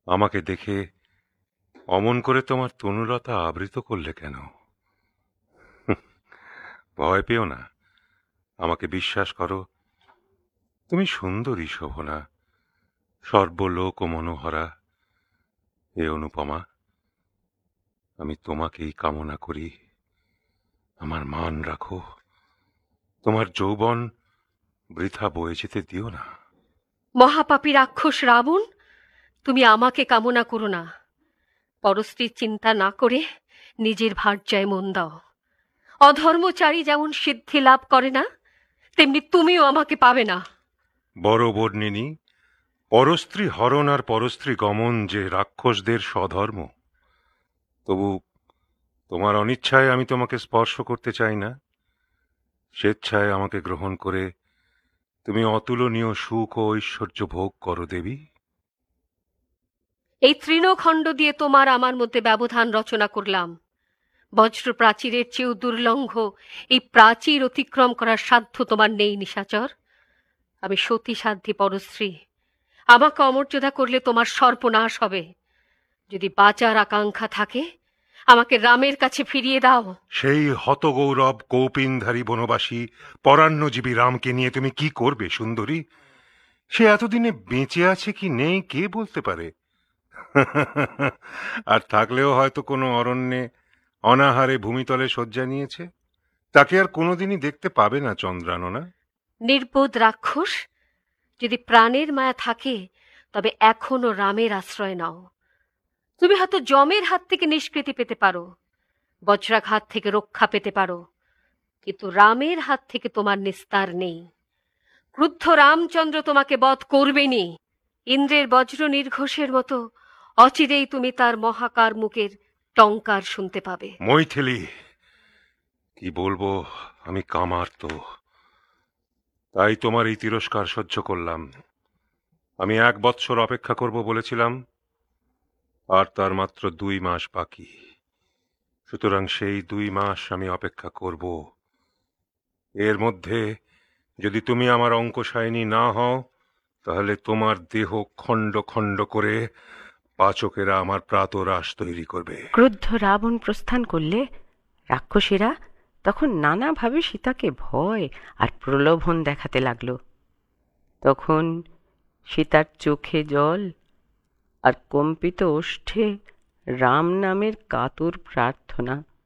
আমাকে দেখে অমন করে তোমার তনুলতা আবৃত করলে কেন? ভয় পেও না, আমাকে বিশ্বাস করো। তুমি সুন্দরী শোভনা, সর্বলোক ও মনোহরা। হে অনুপমা, আমি তোমাকেই কামনা করি। আমার মান রাখো, তোমার যৌবন বৃথা বয়ে যেতে দিও না। মহাপাপী রাক্ষস রাবণ, তুমি আমাকে কামনা করো না। পরস্ত্রীর চিন্তা না করে নিজের ভার্যায় মন দাও। অধর্মচারী যেমন সিদ্ধি লাভ করে না, তেমনি তুমিও আমাকে পাবে না। বড় বর্ণিনী, পরস্ত্রী হরণ আর পরস্ত্রী গমন যে রাক্ষসদের স্বধর্ম, তবু তোমার অনিচ্ছায় আমি তোমাকে স্পর্শ করতে চাই না। স্বেচ্ছায় আমাকে গ্রহণ করে তুমি অতুলনীয় সুখ ও ঐশ্বর্য ভোগ করো দেবী। এই তৃণখণ্ড দিয়ে তোমার আমার মধ্যে ব্যবধান রচনা করলাম। বজ্র প্রাচীরের চেয়েও দুর্লঙ্ঘ এই প্রাচীর অতিক্রম করার সাধ্য তোমার নেই নিশাচর। আমি সতী সাধ্যী পরস্ত্রী, আমাকে অমর্যাদা করলে তোমার সর্বনাশ হবে। যদি বাঁচার আকাঙ্ক্ষা থাকে, আমাকে রামের কাছে ফিরিয়ে দাও। সেই হতগৌরব কৌপিনধারী বনবাসী পরান্নজীবী রামকে নিয়ে তুমি কি করবে সুন্দরী? সে এতদিনে বেঁচে আছে কি নেই কে বলতে পারে। আর থাকলেও হয়তো কোনো অরণ্যে অনাহারে ভূমিতলে শয্যা নিয়েছে। তাকে আর কোনোদিনই দেখতে পাবে না চন্দ্রাননা। নির্বোধ রাক্ষস, যদি প্রাণের মায়া থাকে তবে এখনো রামের আশ্রয় নাও। তুমি হয়তো যমের হাত থেকে নিষ্কৃতি পেতে পারো, বজ্রাঘাত থেকে রক্ষা পেতে পারো, কিন্তু রামের হাত থেকে তোমার নিস্তার নেই। ক্রুদ্ধ রামচন্দ্র তোমাকে বধ করবেনি। ইন্দ্রের বজ্র নির্ঘোষের মতো অচিরেই তুমি তার মহাকার মুখের টঙ্কার শুনতে পাবে। মৈথিলি, কি বলবো, আমি কামার্ত। তাই তোমার এই তিরস্কার সহ্য করলাম। আমি 1 বৎসর অপেক্ষা করব বলেছিলাম, আর তার মাত্র 2 মাস বাকি। সুতরাং সেই 2 মাস আমি অপেক্ষা করব। এর মধ্যে যদি তুমি আমার অঙ্কশায়িনী না হও, তাহলে তোমার দেহ খণ্ড খণ্ড করে পাচকেরা আমার প্রাতরাশ তৈরি করবে। ক্রুদ্ধ রাবণ প্রস্থান করলে রাক্ষসীরা তখন নানাভাবে সীতাকে ভয় আর প্রলোভন দেখাতে লাগল। তখন সীতার চোখে জল আর কম্পিত ওষ্ঠে রাম নামের কাতর প্রার্থনা।